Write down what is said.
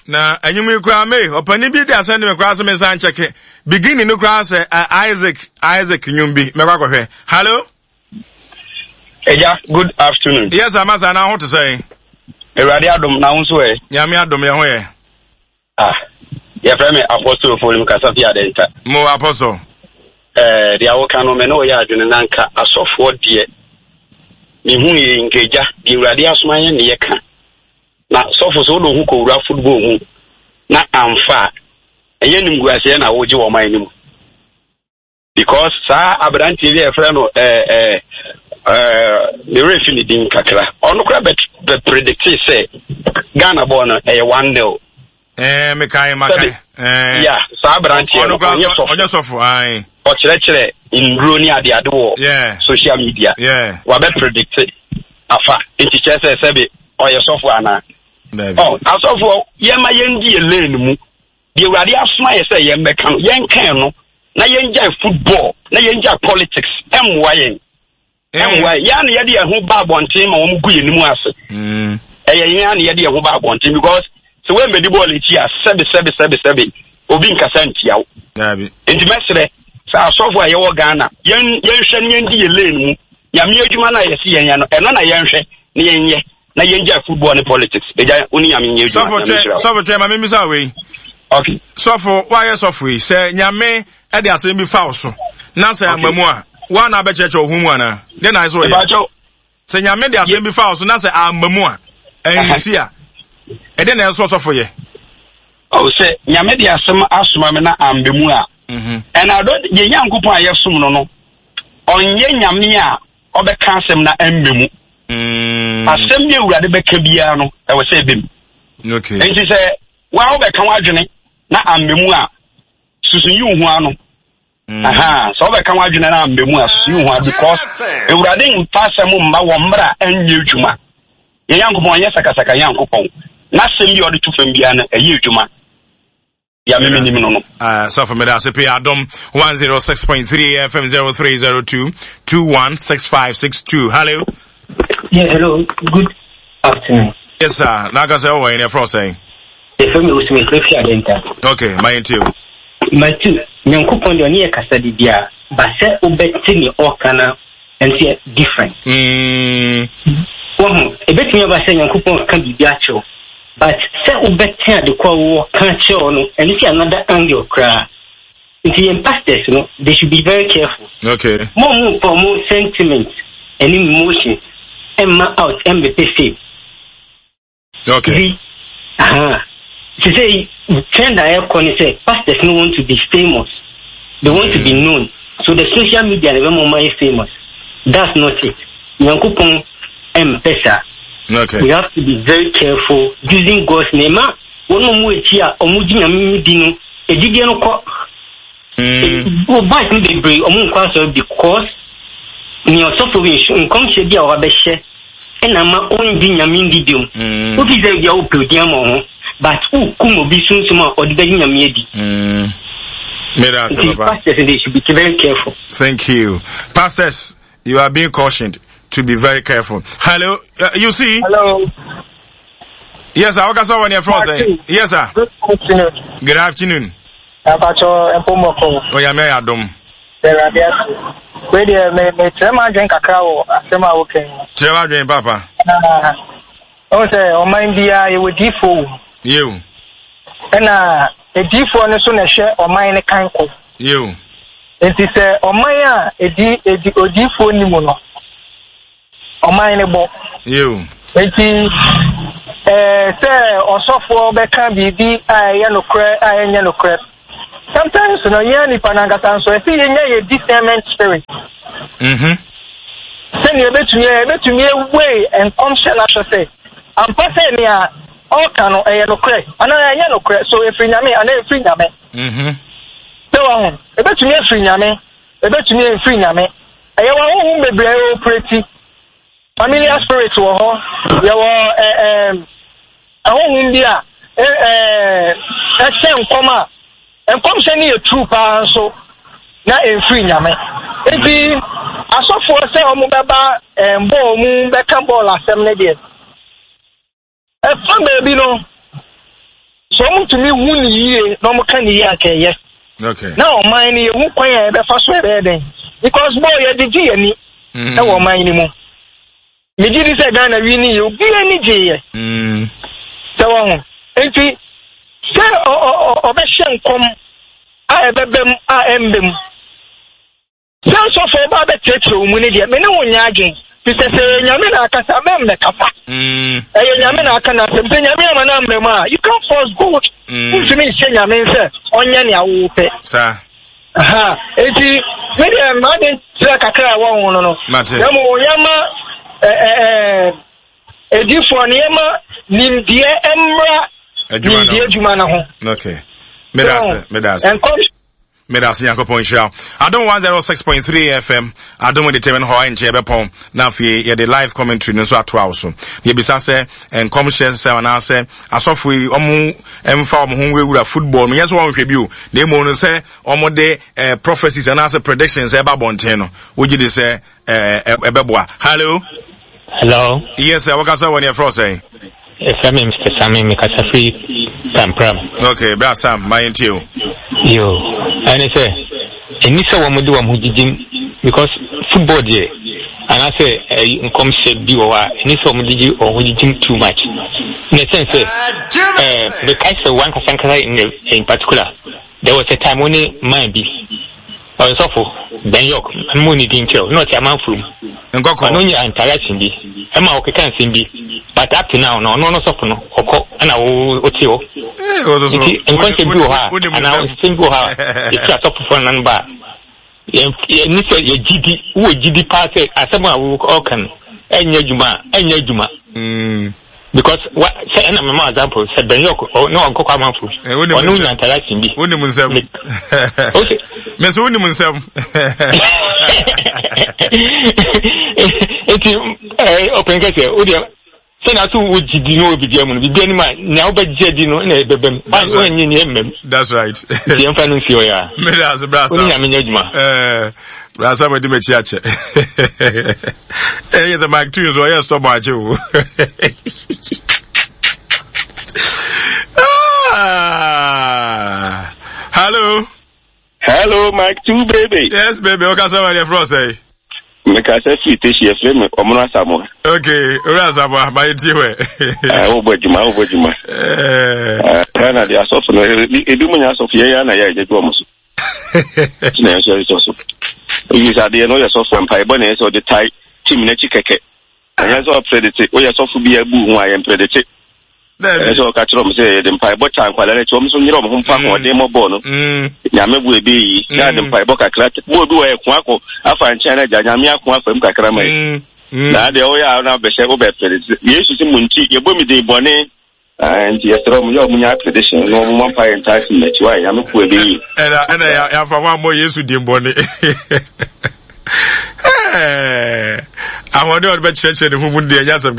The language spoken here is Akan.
Na anyumu kura me opani bi dey asend me kura so me san check beginning no kura say Isaac Nyumbi me kwa hwe. Hello. Eja, good afternoon. Yes, amasa na ho to say. Erade adom na ho so e. Nyame adom ye ho ye. Ya frame apostle for him kasa fi adenta. Mo apostle. Dia wo kan no me no ya adwene nanka asofo de. Me hu ye ngeja, di erade asoma ye ne ye ka. Na sofo so do hu ko wura football mu. Na amfa. Eye nim guase na wo je wo man nim. Because sa abranti le frame no the referee din kakra. Ono kra bet predict say Ghana born 1-0. Mekai. Yeah, sa abranti onye sofo ai. O chere in groni ade wo social media. Yeah. Wa bet predict afa. Enti chere say oye sofo ana. Oh, asofo ye ma yendi lane mu. The urade asoma ye say ye mbeka no, yen kan no. Na yenja football, na yenja politics. MYN. Ya na yede ho ba abonten ma wo mu guye nimu ase. Ya na yede ho ba abonten because so when me di ball echi a sebe obi nkasa ntiawo. Enti mesre sa asofo aye wo Ghana yen hwe ne yendi ye lane mu. Ya me adwuma na ye se yen ya no eno na yen hwe ne yenye na yenja football and politics. Eja oni ya me adwuma. Sofo tre ma me misa we. Okay. Sofo why sofo we say nyame e de asem bi fa so. Na say amamu a one abe church ohun ana then I saw you say nyame de asem bi fa so na say amamu a ensi a e de na enso so for ye say nyame de asem asoma me na ambemu a and I don't ye yankopon ayesum no onye nyame a obeka asem na ambemu asem ye urade beka bia no e we say bem okay enti say wa obeka wadwene na ambemu a susu yi hu ano so be kan wadwene na mbemu asu hu because ewurade mpasem mma wo mra anye adwuma ye yankopon ye sakasaka yankopon na sem bi odi tufam bia na eye adwuma ya memenim no so for me that say Adom 106.3 FM 0302 216562. Hello. Yeah, hello, good afternoon. Yes sir, naga say o in for say the family was me clear adenta. Okay, my too. My two, Yankupon the near Casadibia, but say obetini or cana and see different. A bit me about saying Yankupon can be biacho, but say obetia the quo can't show and see another angle cry. If you pastors, they should be very careful. Okay. More sentiments and emotions, and out and be okay. To say, trend I have say, pastors don't want to be famous. They want to be known. So the social media never more famous. That's not it. Yankupon M-Pesa. Okay. We have to be very careful using God's name. One more here, Omudina Midino, a Didiano Cock. Go back in the break, because near suffering come to be our best. And I'm only being a mindium. What is the opium? But who come be soon tomorrow or the Medi? Pastors, they should be very careful. Thank you. Pastors, you are being cautioned to be very careful. Hello, you see? Hello. Yes, sir. Okay, so when you're from saying, yes, sir. Good afternoon. Good afternoon. Oh, yeah, may I dom. Where may Trema drink a cow, Trema okay. Trema drink, Papa. Oh, say, oh, mind the you would default. You. And a default as soon as share or mine a canco. You. It is a Maya, a default Nimono. Or mine a book. You. It is say or software become be yellow crab. Sometimes you know yani panangatan so if you a discernment spirit. Send you bet to me way and function as I say. I'm passing here all can a yellow crab. And I yellow crab so if you me and then free yame. So a bet to me free yame, a bet to me free yame. I want to be very pretty. Familiar spirit to her. You are a home India. A same comma. And come send you a true power so not a free yame. If you are so for say Omubaba and Bo Moon Beckham Ball as 7 days. A fun baby no. so mu to me wu ni yie no mo kan yie akeye okay now man ni wu kwan ya be fa so e den because boy ya digi ani e wo man ni mu me di say Ghana wi ni you bi ani je so won enti se o be hye nkom a e bebem a embem se so for ba be tete o mu ni de me ne wo nya agen ti se nyame na akasa me me kafa nyame na aka na se nyame ama na mbema you can't force God if me say nyame say onya ne awo pe sa aha enti me de ma de tra kakra wa won no na mo nyama edifo ne ma nimdie emra nimdie juma na ho okay medase Medas Yankopon Show. I don't 106.3 FM. I don't want to determine how in Jebepon. Now for the live commentary no so at 12 so. Ye bisa say and come share say and say asof we omu emfa omu hu we football. Me yes one review. They mo no say omu de prophecies and answer predictions eba bonten no. Would you say ebeboa. Hello. Yes sir, what can say when you from say? Mr. Sammy Mikasafi Pram. Okay, bra Sam, my into you. And I say, and this one would do a mudijin because football day. And I say, come say, be or and this one did you or mudijin too much. In a sense, the Kaiser one Kasankara in particular, there was a time when it might be. Or so for Ben York, and Mooney didn't tell, not a man from. And go on your entire Cindy. Emma can Cindy. But up to now, no soften or and I will tell. And contribute her, and I will single her. It's a top for number. You say your GD, who GD party, as someone who can, and your Juma. Because what say an example said Ben York or no uncle come from. Or no interaction be. Wouldn't okay. Miss Wouldn't open get send out to would you know be the man now but Jedino and that's right. The influence you are. Medas Brass. Brasa with the Mechache. Hey, the Mike 2 so yes, stop watch you. Hello, Mike 2 baby. Yes, baby. Okay, somebody from say. Mekasa fiti shi FM omuna samu. Okay, ora samu ba tiwe. Obojuma. Kana dia sofu no edumu nya sofu ya na ya jeju omuso. Na ya so so. Yi sa de no ya sofu empa ebo na so de tai team na chikeke. Anya so predict o ya sofu bi abu hu ayen predict. So ka chiro mo se de empa ebo tan kwala na chom so nyiro mo mpa ko de mo bo no. Nyame bu ebe yi ya de empa ebo kakra bo bi wo e ku akọ afa nchana nyame akọ afam kakra mai. Na de o ya na be se o be predict. Yesu si munti ye bo mi de bone and yestro mo yo munya prediction no mo mpa en tax na chiwa nyame ku ebe yi. Ena ya fa wa mo Yesu de bone. I want to be church and who would be